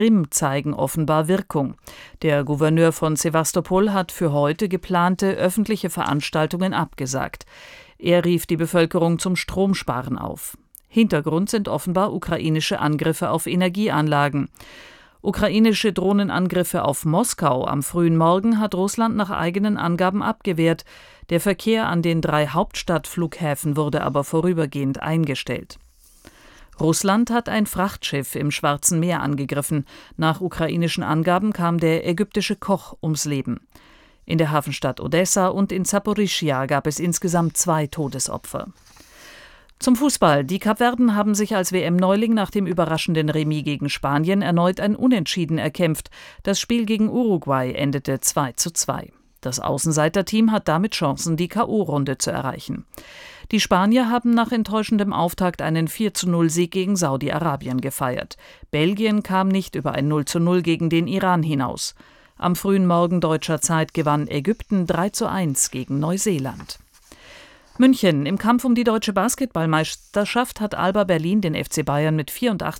Krim zeigen offenbar Wirkung. Der Gouverneur von Sewastopol hat für heute geplante öffentliche Veranstaltungen abgesagt. Er rief die Bevölkerung zum Stromsparen auf. Hintergrund sind offenbar ukrainische Angriffe auf Energieanlagen. Ukrainische Drohnenangriffe auf Moskau am frühen Morgen hat Russland nach eigenen Angaben abgewehrt. Der Verkehr an den 3 Hauptstadtflughäfen wurde aber vorübergehend eingestellt. Russland hat ein Frachtschiff im Schwarzen Meer angegriffen. Nach ukrainischen Angaben kam der ägyptische Koch ums Leben. In der Hafenstadt Odessa und in Saporischschja gab es insgesamt 2 Todesopfer. Zum Fußball. Die Kapverden haben sich als WM-Neuling nach dem überraschenden Remis gegen Spanien erneut ein Unentschieden erkämpft. Das Spiel gegen Uruguay endete 2:2. Das Außenseiterteam hat damit Chancen, die K.O.-Runde zu erreichen. Die Spanier haben nach enttäuschendem Auftakt einen 4:0-Sieg gegen Saudi-Arabien gefeiert. Belgien kam nicht über ein 0:0 gegen den Iran hinaus. Am frühen Morgen deutscher Zeit gewann Ägypten 3:1 gegen Neuseeland. München. Im Kampf um die deutsche Basketballmeisterschaft hat Alba Berlin den FC Bayern mit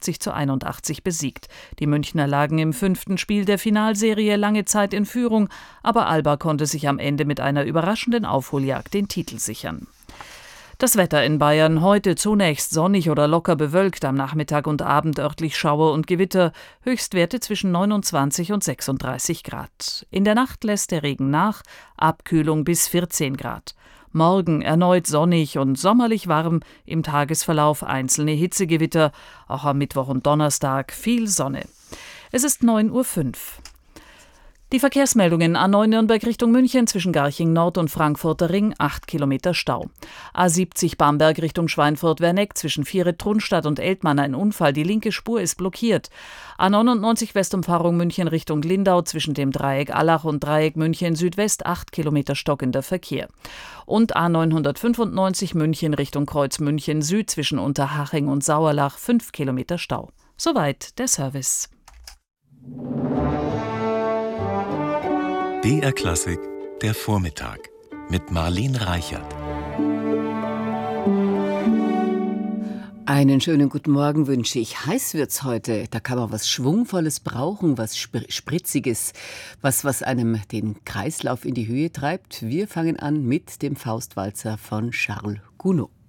84:81 besiegt. Die Münchner lagen im 5. Spiel der Finalserie lange Zeit in Führung, aber Alba konnte sich am Ende mit einer überraschenden Aufholjagd den Titel sichern. Das Wetter in Bayern heute zunächst sonnig oder locker bewölkt, am Nachmittag und Abend örtlich Schauer und Gewitter, Höchstwerte zwischen 29 und 36 Grad. In der Nacht lässt der Regen nach, Abkühlung bis 14 Grad. Morgen erneut sonnig und sommerlich warm, im Tagesverlauf einzelne Hitzegewitter, auch am Mittwoch und Donnerstag viel Sonne. Es ist 9:05 Uhr. Die Verkehrsmeldungen: A9 Nürnberg Richtung München zwischen Garching Nord und Frankfurter Ring 8 Kilometer Stau. A70 Bamberg Richtung Schweinfurt-Werneck zwischen Vieret-Trunstadt und Eltmann ein Unfall, die linke Spur ist blockiert. A99 Westumfahrung München Richtung Lindau zwischen dem Dreieck Allach und Dreieck München Südwest 8 Kilometer stockender Verkehr. Und A995 München Richtung Kreuz München Süd zwischen Unterhaching und Sauerlach 5 Kilometer Stau. Soweit der Service. BR Klassik, der Vormittag mit Marlene Reichert. Einen schönen guten Morgen wünsche ich. Heiß wird's heute. Da kann man was Schwungvolles brauchen, was Spritziges, was einem den Kreislauf in die Höhe treibt. Wir fangen an mit dem Faustwalzer von Charles Gounod.